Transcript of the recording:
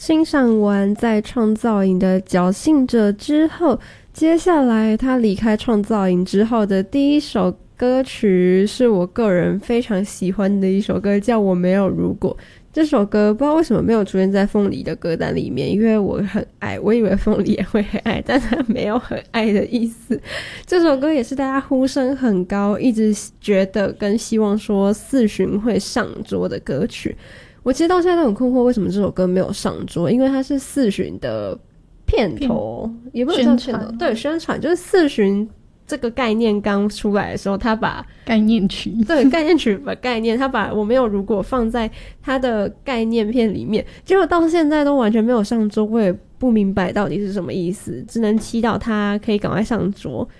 欣赏完在创造营的侥幸者之后，接下来他离开创造营之后的第一首歌曲是我个人非常喜欢的一首歌，叫我没有如果。这首歌不知道为什么没有出现在凤梨的歌单里面，因为我很爱，我以为凤梨也会很爱，但他没有很爱的意思。这首歌也是大家呼声很高，一直觉得跟希望说4巡会上桌的歌曲。我其实到现在都很困惑，为什么这首歌没有上桌？因为它是4巡的片头，也不能叫片头，对，宣传就是4巡这个概念刚出来的时候，他把概念曲， 对，概念曲把概念，他把我没有如果放在他的概念片里面，结果到现在都完全没有上桌，我也不明白到底是什么意思，只能祈祷他可以赶快上桌。